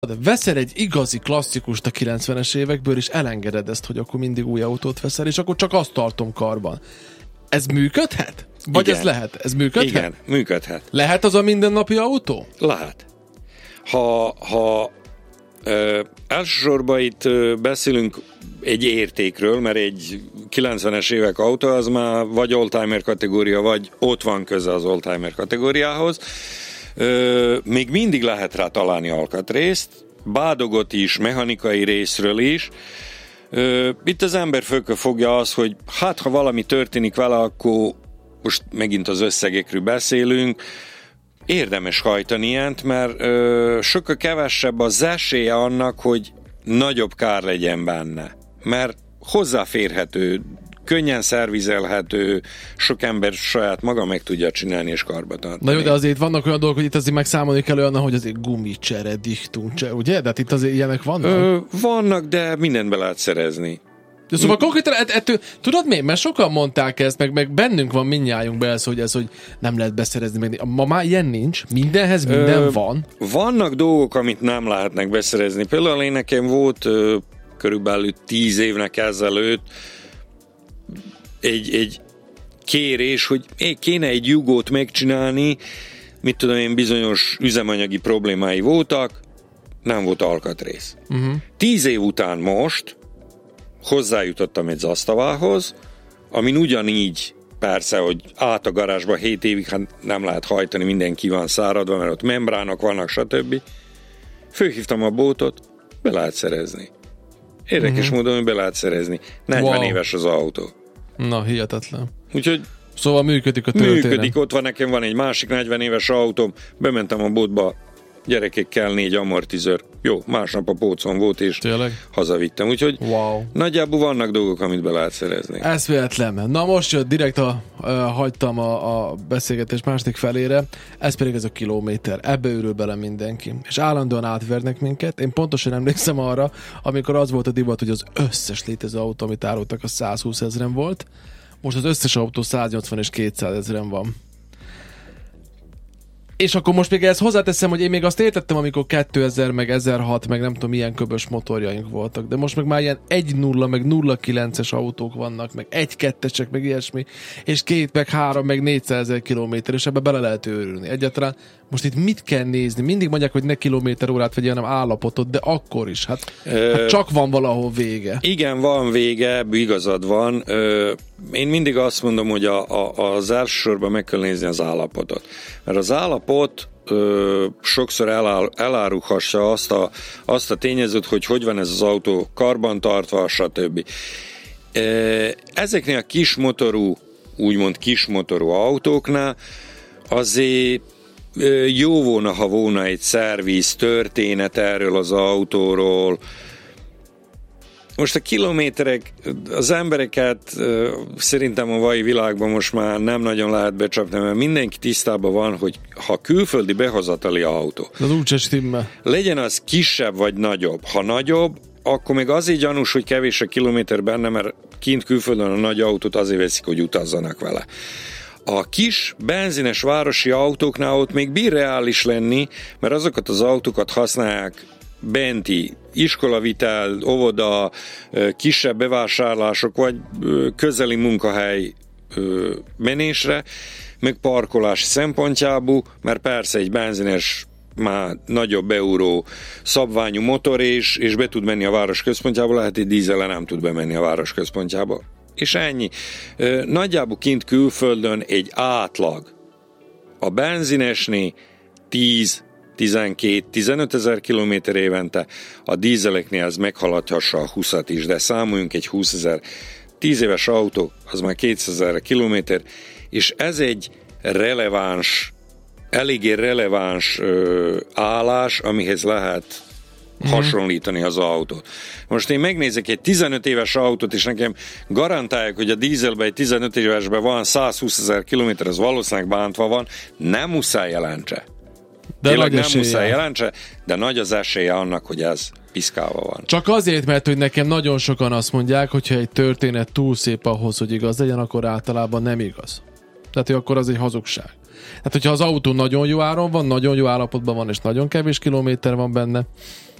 veszel egy igazi klasszikust a 90-es évekből, és elengeded ezt, hogy akkor mindig új autót veszel, és akkor csak azt tartom karban. Ez működhet? Vagy igen. Ez lehet? Ez működhet? Igen, működhet. Lehet az a mindennapi autó? Lehet. Ha elsősorban itt beszélünk egy értékről, mert egy 90-es évek autó az már vagy oldtimer kategória, vagy ott van köze az oldtimer kategóriához. Még mindig lehet rá találni alkatrészt, bádogot is, mechanikai részről is. Itt az ember fogja az, hogy hát ha valami történik vele, akkor most megint az összegekről beszélünk, érdemes hajtani ilyent, mert sokkal kevesebb az esélye annak, hogy nagyobb kár legyen benne. Mert hozzáférhető, könnyen szervizelhető, sok ember saját maga meg tudja csinálni és karba tartani. Na jó, de azért vannak olyan dolgok, hogy itt azért megszámolni kell olyan, hogy azért gumicsere, dichtumcsere, ugye? De hát itt azért ilyenek vannak? Vannak, de mindent be lehet szerezni. De szóval konkrétan tudod mi? Mert sokan mondták ezt, meg bennünk van mindnyájunk belsz, hogy ez, hogy nem lehet beszerezni. Meg, ma már ilyen nincs. Mindenhez minden van. Vannak dolgok, amit nem lehetnek beszerezni. Például én nekem volt körülbelül 10 évnek ezelőtt egy kérés, hogy kéne egy Jugót megcsinálni, mit tudom én, bizonyos üzemanyagi problémái voltak, nem volt alkatrész. 10 év után most hozzájutottam egy Zastavához, amin ugyanígy persze, hogy át a garázsba 7 évig hát nem lehet hajtani, mindenki van száradva, mert ott membránok vannak, stb. Fölhívtam a bótot, be lehet szerezni. Érdekes módon, hogy be lehet szerezni. 40 éves az autó. Na, hihetetlen. Úgyhogy szóval működik a történet. Működik, ott van, nekem van egy másik 40 éves autóm, bementem a boltba, gyerekekkel 4 amortizőr. Jó, másnap a pócon volt, és tényleg? Hazavittem. Úgyhogy nagyjából vannak dolgok, amit be lehet szerezni. Ez véletlen. Na most jött direkt hagytam a beszélgetés második felére, ez pedig ez a kilométer. Ebbe őrül bele mindenki. És állandóan átvernek minket. Én pontosan emlékszem arra, amikor az volt a divat, hogy az összes létező autó, amit árultak, a 120 000 volt. Most az összes autó 180 és 200 000 van. És akkor most még ezt hozzáteszem, hogy én még azt értettem, amikor 2000, meg 1006, meg nem tudom milyen köbös motorjaink voltak, de most meg már ilyen 1.0, meg 0.9-es autók vannak, meg 1.2-esek, meg ilyesmi, és 2, meg 3, meg 400 000 kilométer, és ebbe bele lehet őrülni. Egyáltalán most itt mit kell nézni? Mindig mondják, hogy ne kilométerórát vegye, hanem állapotot, de akkor is. Hát csak van valahol vége. Igen, van vége, igazad van. Én mindig azt mondom, hogy az elsősorban meg kell nézni az állapotot. Mert az állapot sokszor elárulhassa azt a tényezőt, hogy van ez az autó karbantartva, stb. Ezeknél a kismotorú, úgymond kismotorú autóknál azért jó volna, ha volna egy szerviz történet erről az autóról. Most a kilométerek, az embereket szerintem a mai világban most már nem nagyon lehet becsapni, mert mindenki tisztában van, hogy ha külföldi behozatali autó, az úgyse stimmel. Legyen az kisebb vagy nagyobb. Ha nagyobb, akkor még azért gyanús, hogy kevés a kilométer benne, mert kint külföldön a nagy autót azért veszik, hogy utazzanak vele. A kis benzines városi autóknál ott még bír reális lenni, mert azokat az autókat használják benti iskolavitel, óvoda, kisebb bevásárlások, vagy közeli munkahely menésre, meg parkolás szempontjából, mert persze egy benzines már nagyobb euró szabványú motor, és be tud menni a város központjába, lehet egy dízele nem tud bemenni a város központjába. És ennyi. Nagyjából kint külföldön egy átlag a benzinesnél 10-12-15 000 kilométer évente, a dízeleknél ez meghaladhassa a 20-at is, de számoljunk egy 20 000. 10 éves autó, az már 200 000 kilométer, és ez egy releváns, eléggé releváns állás, amihez lehet hasonlítani az autót. Most én megnézek egy 15 éves autót, és nekem garantálják, hogy a dízelben egy 15 évesben van 120 000 kilométer, az valószínűleg bántva van, nem muszáj jelentse. De nem muszáj jelentse, de nagy az esélye annak, hogy ez piszkálva van. Csak azért, mert hogy nekem nagyon sokan azt mondják, hogyha egy történet túl szép ahhoz, hogy igaz legyen, akkor általában nem igaz. Tehát, hogy akkor az egy hazugság. Hát, hogyha az autó nagyon jó áron van, nagyon jó állapotban van, és nagyon kevés kilométer van benne,